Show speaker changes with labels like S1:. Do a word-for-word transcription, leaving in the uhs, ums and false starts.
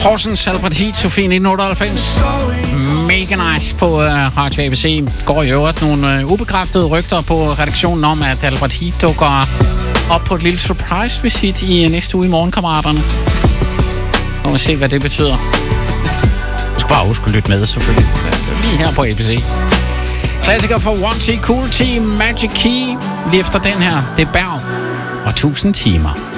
S1: Horsens, Albert Heat, Sofie nitten otteoghalvfems. Mega nice på uh, Radio A B C. Går i øvrigt nogle uh, ubekræftede rygter på redaktionen om, at Albert Heat dukker op på et lille surprise-visit i næste uge i Morgenkammeraterne. Nu må vi se, hvad det betyder. Du skal bare huske at lytte med, selvfølgelig. Lige her på A B C. Klassiker for One T Cool Team, Magic Key. Lige efter den her, det er Berg og tusind timer.